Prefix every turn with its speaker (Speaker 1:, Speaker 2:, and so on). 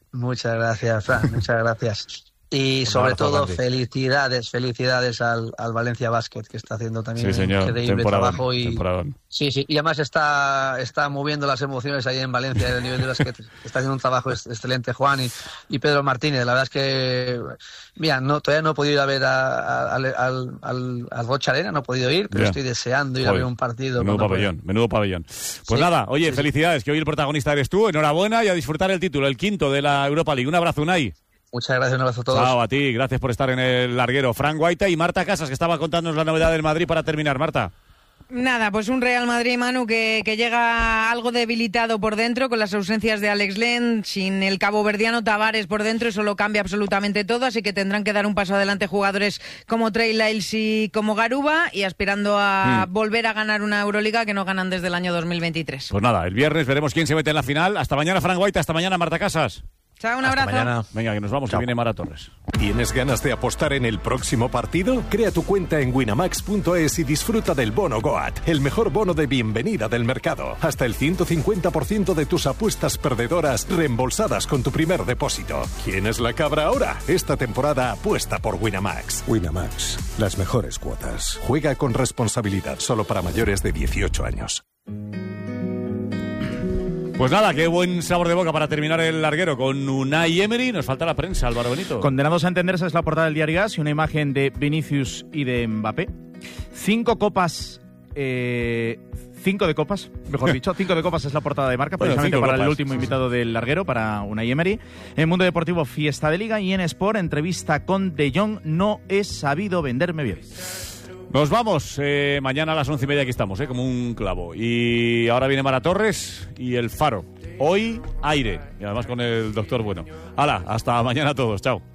Speaker 1: Muchas gracias, Fran, muchas gracias. Y sobre todo, felicidades al Valencia Basket, que está haciendo también un increíble trabajo. Sí, y además está moviendo las emociones ahí en Valencia, el nivel de basket. Está haciendo un trabajo excelente Juan y Pedro Martínez. La verdad es que, mira, todavía no he podido ir a ver al Rocha Arena, no he podido ir, pero estoy deseando ir a ver un partido.
Speaker 2: Menudo pabellón. Pues nada, oye, felicidades, que hoy el protagonista eres tú. Enhorabuena y a disfrutar el título, el 5º de la Europa League. Un abrazo, Unai.
Speaker 1: Muchas gracias, un abrazo a todos.
Speaker 2: Chao, a ti, gracias por estar en el larguero. Fran Guaita y Marta Casas, que estaba contándonos la novedad del Madrid para terminar. Marta.
Speaker 3: Nada, pues un Real Madrid, Manu, que llega algo debilitado por dentro con las ausencias de Alex Len, sin el caboverdiano Tavares por dentro, eso lo cambia absolutamente todo, así que tendrán que dar un paso adelante jugadores como Trey Lyles y como Garuba, y aspirando a volver a ganar una Euroliga que no ganan desde el año 2023.
Speaker 2: Pues nada, el viernes veremos quién se mete en la final. Hasta mañana, Fran Guaita, hasta mañana, Marta Casas.
Speaker 3: Chao, un abrazo.
Speaker 2: Mañana. Venga, que nos vamos, que viene Mara Torres.
Speaker 4: ¿Tienes ganas de apostar en el próximo partido? Crea tu cuenta en winamax.es y disfruta del bono GOAT, el mejor bono de bienvenida del mercado. Hasta el 150% de tus apuestas perdedoras reembolsadas con tu primer depósito. ¿Quién es la cabra ahora? Esta temporada apuesta por Winamax.
Speaker 5: Winamax, las mejores cuotas.
Speaker 4: Juega con responsabilidad, solo para mayores de 18 años.
Speaker 2: Pues nada, qué buen sabor de boca para terminar el larguero con Unai Emery. Nos falta la prensa, Álvaro Benito.
Speaker 6: Condenados a entenderse es la portada del Diario AS y una imagen de Vinicius y de Mbappé. 5 de copas, mejor dicho. 5 de copas es la portada de Marca, precisamente para el último invitado del larguero, para Unai Emery. En Mundo Deportivo, fiesta de Liga, y en Sport, entrevista con De Jong. No he sabido venderme bien.
Speaker 2: Nos vamos, mañana a las 11:30 aquí estamos, como un clavo. Y ahora viene Mara Torres y El Faro. Hoy, aire. Y además con el doctor Bueno. Hala, hasta mañana a todos, chao.